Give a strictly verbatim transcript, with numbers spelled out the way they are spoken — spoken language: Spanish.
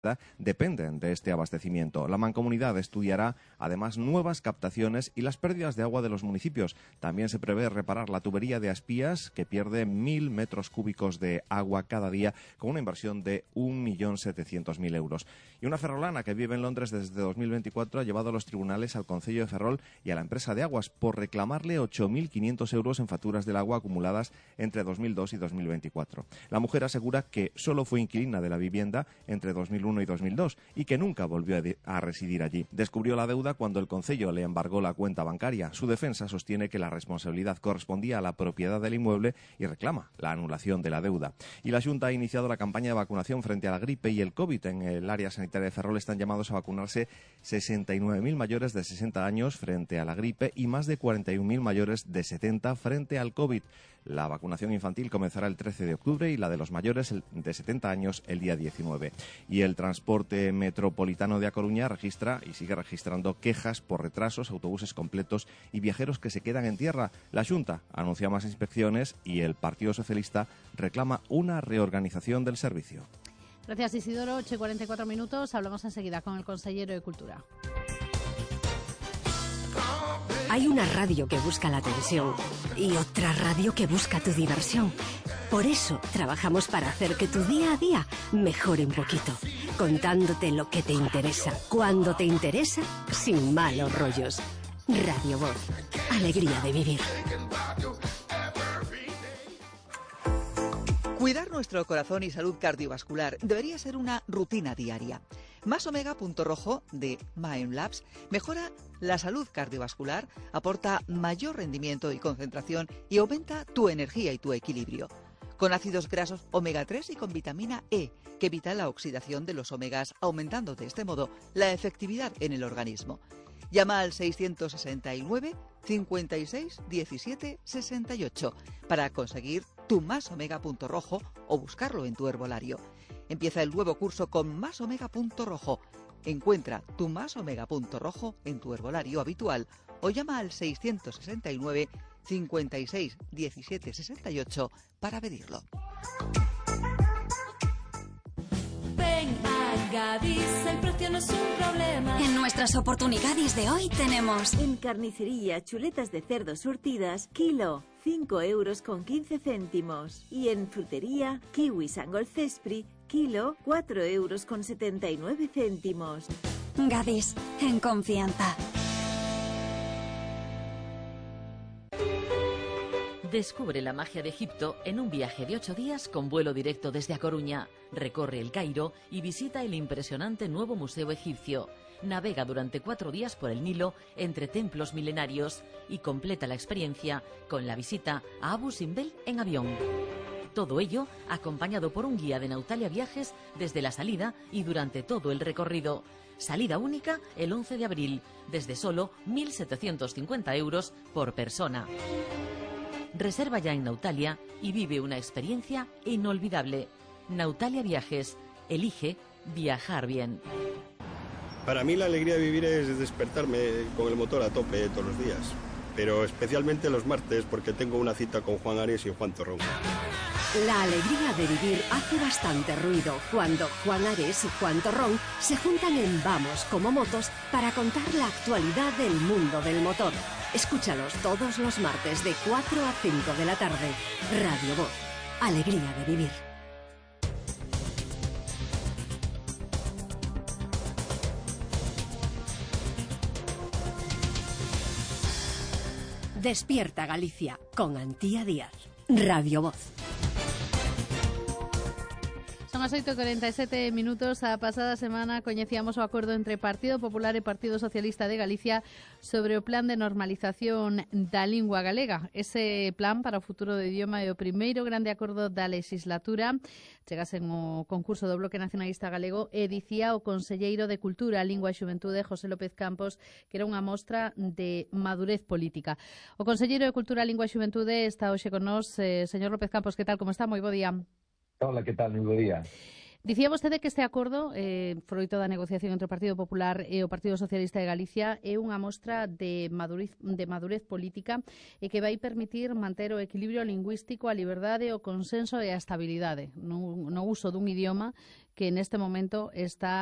dependen de este abastecimiento. La Mancomunidad estudiará además nuevas captaciones y las pérdidas de agua de los municipios. También se prevé reparar la tubería de Aspías, que pierde mil metros cúbicos de agua cada día, con una inversión de un millón setecientos mil euros. Y una ferrolana que vive en Londres desde dos mil veinticuatro ha llevado a los tribunales al Concello de Ferrol y a la empresa de aguas por reclamarle ocho mil quinientos euros en facturas del agua acumuladas entre dos mil dos y dos mil veinticuatro. La mujer asegura que solo fue inquilina de la vivienda entre dos mil uno y dos mil dos y que nunca volvió a, a residir allí. Descubrió la deuda cuando el Concello le embargó la cuenta bancaria. Su defensa sostiene que la responsabilidad correspondía a la propiedad del inmueble y reclama la anulación de la deuda. Y la Junta ha iniciado la campaña de vacunación frente a la gripe y el COVID. En el área sanitaria de Ferrol están llamados a vacunarse sesenta y nueve mil mayores de sesenta años frente a la gripe y más de cuarenta y un mil mayores de setenta frente al COVID. La vacunación infantil comenzará el trece de octubre y la de los mayores de setenta años el día diecinueve. Y el transporte metropolitano de A Coruña registra y sigue registrando quejas por retrasos, autobuses completos y viajeros que se quedan en tierra. La Xunta anuncia más inspecciones y el Partido Socialista reclama una reorganización del servicio. Gracias, Isidoro. ocho y cuarenta y cuatro minutos. Hablamos enseguida con el consejero de Cultura. Hay una radio que busca la atención y otra radio que busca tu diversión. Por eso trabajamos para hacer que tu día a día mejore un poquito, contándote lo que te interesa, cuando te interesa, sin malos rollos. Radio Voz, alegría de vivir. Cuidar nuestro corazón y salud cardiovascular debería ser una rutina diaria. Más Omega Punto Rojo de Mind Labs mejora la salud cardiovascular, aporta mayor rendimiento y concentración y aumenta tu energía y tu equilibrio. Con ácidos grasos omega tres y con vitamina E, que evita la oxidación de los omegas, aumentando de este modo la efectividad en el organismo. Llama al seiscientos sesenta y nueve, cincuenta y seis, diecisiete, sesenta y ocho para conseguir tu Más Omega Punto Rojo o buscarlo en tu herbolario. Empieza el nuevo curso con Más Omega Punto Rojo. Encuentra tu Más Omega Punto Rojo en tu herbolario habitual o llama al seiscientos sesenta y nueve, cincuenta y seis, diecisiete, sesenta y ocho para pedirlo. Ven a Gadis, el precio no es un problema. En nuestras oportunidades de hoy tenemos... En carnicería, chuletas de cerdo surtidas, kilo, cinco euros con quince céntimos. Y en frutería, kiwis Angol Cespri, kilo, cuatro euros con setenta y nueve céntimos. Gadis, en confianza. Descubre la magia de Egipto en un viaje de ocho días con vuelo directo desde A Coruña. Recorre el Cairo y visita el impresionante nuevo Museo Egipcio. Navega durante cuatro días por el Nilo entre templos milenarios y completa la experiencia con la visita a Abu Simbel en avión. Todo ello acompañado por un guía de Nautalia Viajes desde la salida y durante todo el recorrido. Salida única el once de abril, desde solo mil setecientos cincuenta euros por persona. Reserva ya en Nautalia y vive una experiencia inolvidable. Nautalia Viajes. Elige viajar bien. Para mí la alegría de vivir es despertarme con el motor a tope todos los días. Pero especialmente los martes porque tengo una cita con Juan Ares y Juan Torrón. La alegría de vivir hace bastante ruido cuando Juan Ares y Juan Torrón se juntan en Vamos como Motos para contar la actualidad del mundo del motor. Escúchalos todos los martes de cuatro a cinco de la tarde. Radio Voz, alegría de vivir. Despierta Galicia con Antía Díaz. Radio Voz. Son as oito e cuarenta e sete minutos. A pasada semana coñecíamos o acordo entre Partido Popular e Partido Socialista de Galicia sobre o plan de normalización da lingua galega. Ese plan para o futuro do idioma é o primeiro grande acordo da legislatura. Chegase o concurso do Bloque Nacionalista Galego e dicía o conselleiro de Cultura, Lingua e Xuventude, José López Campos, que era unha mostra de madurez política. O conselleiro de Cultura, Lingua e Xuventude está hoxe con nós. Eh, señor López Campos, que tal, como está? Moi bo día. Hola, que tal? Moi bo día. Dicía vostede que este acordo, eh, froito da negociación entre o Partido Popular e o Partido Socialista de Galicia, é unha mostra de madurez, de madurez política e que vai permitir manter o equilibrio lingüístico, a liberdade, o consenso e a estabilidade no, no uso dun idioma que neste momento está